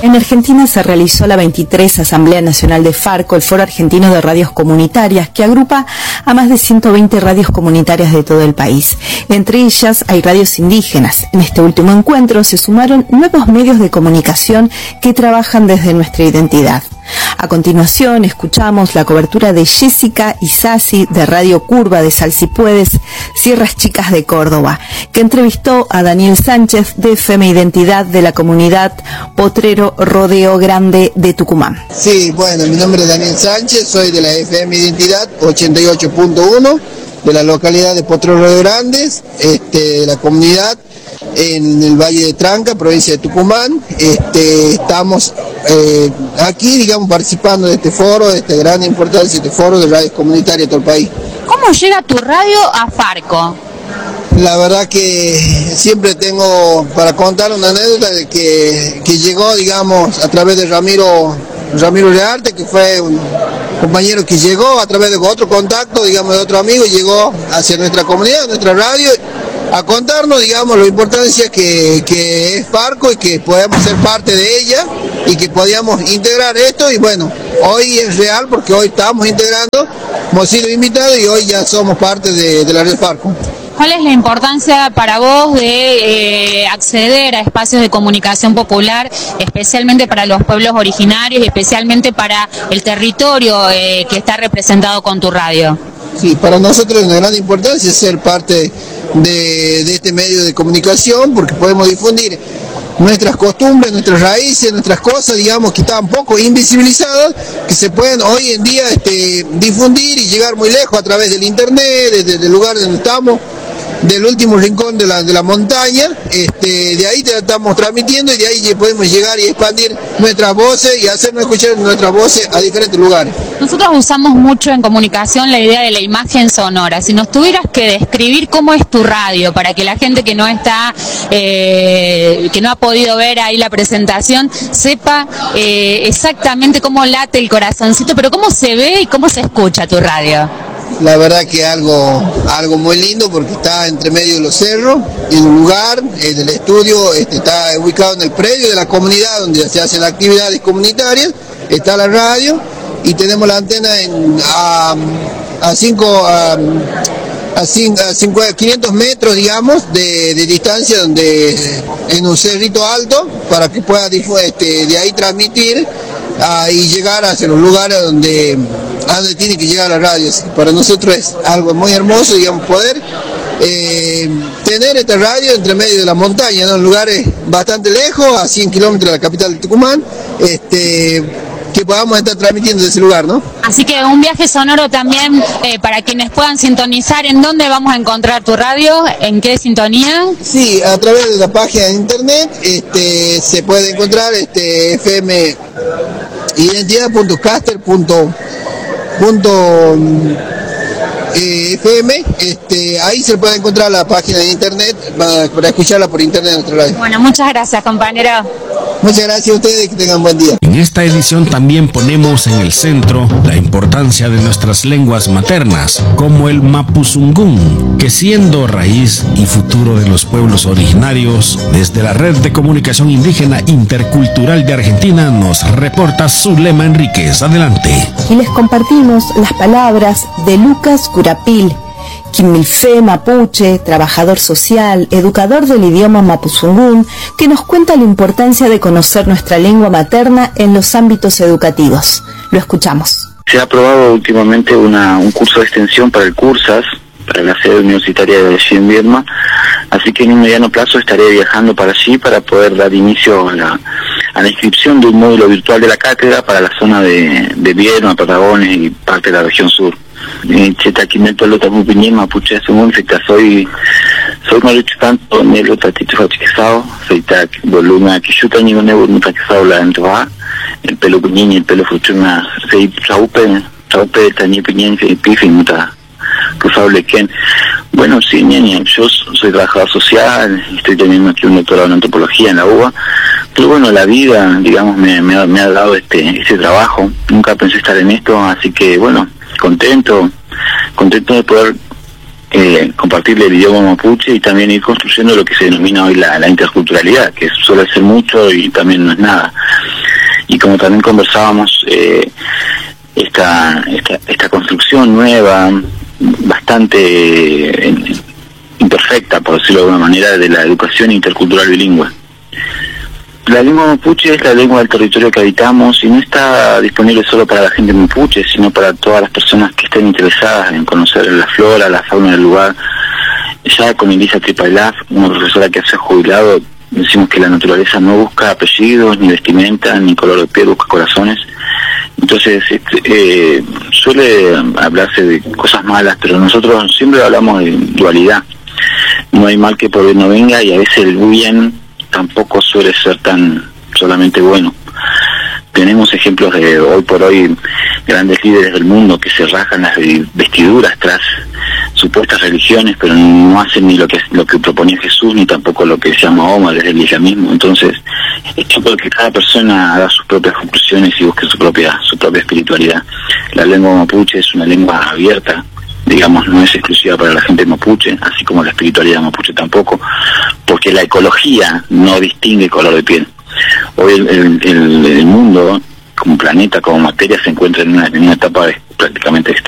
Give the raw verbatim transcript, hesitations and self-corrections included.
En Argentina se realizó la veintitrés Asamblea Nacional de Farco, el Foro Argentino de Radios Comunitarias, que agrupa a más de ciento veinte radios comunitarias de todo el país. Entre ellas hay radios indígenas. En este último encuentro se sumaron nuevos medios de comunicación que trabajan desde nuestra identidad. A continuación escuchamos la cobertura de Jessica Isasi de Radio Curva de Sal Si Puedes, Sierras Chicas de Córdoba, que entrevistó a Daniel Sánchez de F M Identidad de la comunidad Potrero Rodeo Grande de Tucumán. Sí, bueno, mi nombre es Daniel Sánchez, soy de la F M Identidad ochenta y ocho punto uno de la localidad de Potrero Rodeo Grandes, este, de la comunidad en el Valle de Tranca, provincia de Tucumán. Este, estamos eh, aquí, digamos, participando de este foro, de esta gran importancia, este foro de radios comunitarias de todo el país. ¿Cómo llega tu radio a Farco? La verdad que siempre tengo para contar una anécdota de que, que llegó, digamos, a través de Ramiro, Ramiro Rearte, que fue un compañero que llegó a través de otro contacto, digamos, de otro amigo, y llegó hacia nuestra comunidad, nuestra radio, a contarnos, digamos, la importancia que, que es Farco y que podamos ser parte de ella y que podíamos integrar esto. Y bueno, hoy es real porque hoy estamos integrando, hemos sido invitados y hoy ya somos parte de, de la red Farco. ¿Cuál es la importancia para vos de eh, acceder a espacios de comunicación popular, especialmente para los pueblos originarios y especialmente para el territorio eh, que está representado con tu radio? Sí, para nosotros es una gran importancia ser parte de, de este medio de comunicación, porque podemos difundir nuestras costumbres, nuestras raíces, nuestras cosas, digamos, que están un poco invisibilizadas, que se pueden hoy en día este, difundir y llegar muy lejos a través del internet, desde el lugar donde estamos, del último rincón de la, de la montaña. Este, de ahí te estamos transmitiendo y de ahí podemos llegar y expandir nuestras voces y hacernos escuchar nuestras voces a diferentes lugares. Nosotros usamos mucho en comunicación la idea de la imagen sonora. Si nos tuvieras que describir cómo es tu radio, para que la gente que no está, eh, que no ha podido ver ahí la presentación, sepa eh, exactamente cómo late el corazoncito, pero cómo se ve y cómo se escucha tu radio. La verdad que algo algo muy lindo porque está entre medio de los cerros, en un lugar, en el estudio, este, está ubicado en el predio de la comunidad donde se hacen actividades comunitarias, está la radio y tenemos la antena en, a, a, cinco, a, a, cinco, a cinco, quinientos metros, digamos, de, de distancia, donde en un cerrito alto, para que pueda este, de ahí transmitir uh, y llegar hacia los lugares donde... a donde tiene que llegar la radio. Para nosotros es algo muy hermoso, digamos, poder eh, tener esta radio entre medio de la montaña, ¿no? En lugares bastante lejos, a cien kilómetros de la capital de Tucumán, este, que podamos estar transmitiendo de ese lugar, ¿no? Así que un viaje sonoro también eh, para quienes puedan sintonizar. ¿En dónde vamos a encontrar tu radio? ¿En qué sintonía? Sí, a través de la página de internet este, se puede encontrar este, F M identidad punto caster punto punto eh, F M, este, ahí se puede encontrar la página de internet para, para escucharla por internet en nuestra radio. Bueno, muchas gracias, compañero. Muchas gracias a ustedes y que tengan buen día. En esta edición también ponemos en el centro la importancia de nuestras lenguas maternas, como el mapuzungún, que siendo raíz y futuro de los pueblos originarios, desde la Red de Comunicación Indígena Intercultural de Argentina nos reporta Zulema Enríquez. Adelante. Y les compartimos las palabras de Lucas Curapil, Quimilfe Mapuche, trabajador social, educador del idioma mapuzungún, que nos cuenta la importancia de conocer nuestra lengua materna en los ámbitos educativos. Lo escuchamos. Se ha aprobado últimamente una, un curso de extensión para el CURSAS, para la sede universitaria de Viedma, así que en un mediano plazo estaré viajando para allí para poder dar inicio a la, a la inscripción de un módulo virtual de la cátedra para la zona de, de Viedma, Patagones y parte de la región sur. Chetaquimento lota mupiñe mapuche sumun soy soy malucho tanto nelo tatito fachizao soy tac voluma que chuta ni no no fachizao la entoa el pelo piñe el pelo fuchuna se saupe saupe tani piñe se pifi muta que ken. Bueno, sí, ñaña, yo soy trabajador social, estoy teniendo aquí un doctorado en antropología en la U B A, pero bueno, la vida, digamos, me, me, me ha dado este, este trabajo, nunca pensé estar en esto, así que bueno, contento, contento de poder eh, compartirle el idioma mapuche y también ir construyendo lo que se denomina hoy la, la interculturalidad, que suele ser mucho y también no es nada. y como también conversábamos, eh, esta, esta, esta construcción nueva, bastante eh, imperfecta, por decirlo de alguna manera, de la educación intercultural bilingüe. La lengua mapuche es la lengua del territorio que habitamos y no está disponible solo para la gente mapuche, sino para todas las personas que estén interesadas en conocer la flora, la fauna del lugar. Ya con Elisa Tripailaf, una profesora que se ha jubilado, decimos que la naturaleza no busca apellidos, ni vestimenta, ni color de piel, busca corazones. Entonces, este, eh, suele hablarse de cosas malas, pero nosotros siempre hablamos de dualidad. No hay mal que por bien no venga, y a veces el bien tampoco suele ser tan solamente bueno. Tenemos ejemplos de hoy por hoy grandes líderes del mundo que se rajan las vestiduras tras supuestas religiones, pero no hacen ni lo que lo que proponía Jesús, ni tampoco lo que decía Mahoma desde el islamismo. Entonces, es tiempo de que cada persona haga sus propias conclusiones y busque su propia su propia espiritualidad. La lengua mapuche es una lengua abierta, digamos, no es exclusiva para la gente mapuche, así como la espiritualidad mapuche tampoco, porque la ecología no distingue color de piel. Hoy el, el, el, el mundo, como planeta, como materia, se encuentra en una, en una etapa de, prácticamente